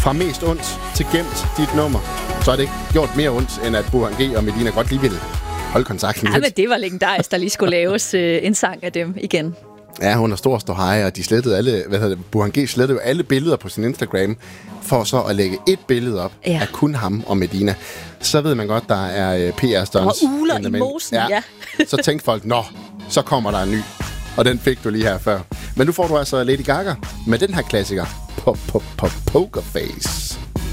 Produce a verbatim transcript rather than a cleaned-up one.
fra mest ondt til gemt dit nummer, så er det ikke gjort mere ondt, end at Burhan G og Medina godt lige ville holde kontakten Ja, lidt. men det var legendarisk, der lige skulle laves øh, en sang af dem igen. Ja, hun har stor ståhej, og de slettede alle, hvad hedder det, Burhan G slettede jo alle billeder på sin Instagram, for så at lægge et billede op Ja. af kun ham og Medina. Så ved man godt, der er P R-stunts. Og uler i mosen, ja. Så tænkte folk, nå, så kommer der en ny. Og den fik du lige her før. Men nu får du altså Lady Gaga med den her klassiker, Pop Pop Pop Poker Face.